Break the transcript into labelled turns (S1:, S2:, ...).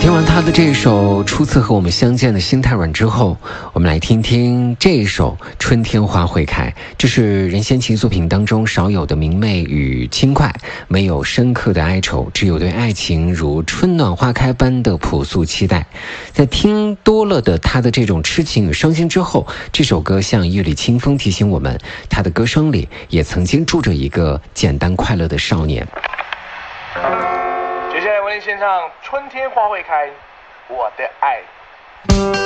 S1: 听完他的这首初次和我们相见的心太软之后，我们来听听这一首春天花会开。这是任贤齐作品当中少有的明媚与轻快，没有深刻的哀愁，只有对爱情如春暖花开般的朴素期待。在听多了的他的这种痴情与伤心之后，这首歌像一缕清风，提醒我们他的歌声里也曾经住着一个简单快乐的少年。
S2: 接下来为您献唱《春天花会开》，我的爱。